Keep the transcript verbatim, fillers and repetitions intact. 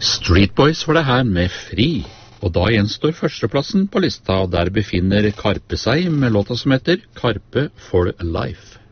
Street Boys var det her med Fri, og da gjenstår førsteplassen på lista, og der befinner Karpe seg med låta som heter Karpe for Life.